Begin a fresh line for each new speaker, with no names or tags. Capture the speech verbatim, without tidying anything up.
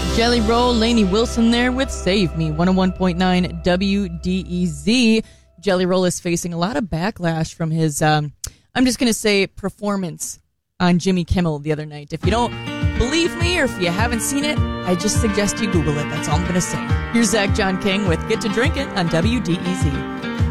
Jelly Roll, Lainey Wilson there with Save Me, one oh one point nine W D E Z. Jelly Roll is facing a lot of backlash from his, um, I'm just going to say, performance on Jimmy Kimmel the other night. If you don't believe me or if you haven't seen it, I just suggest you Google it. That's all I'm going to say. Here's Zach John King with Get to Drinkin' on W D E Z.